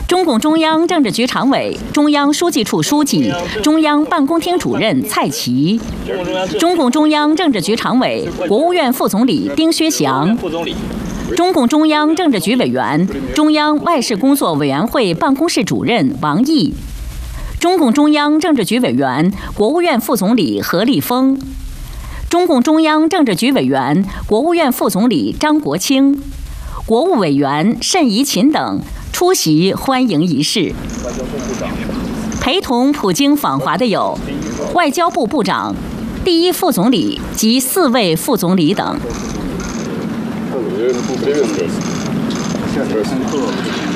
中共中央政治局常委、中央书记处书记、中央办公厅主任蔡奇，中共中央政治局常委、国务院副总理丁薛祥，中共中央政治局委员、中央外事工作委员会办公室主任王毅，中共中央政治局委员、国务院副总理何立峰，中共中央政治局委员、国务院副总理张国清，国务委员慎怡琴等出席欢迎仪式。陪同普京访华的有外交部部长、第一副总理及4位副总理等。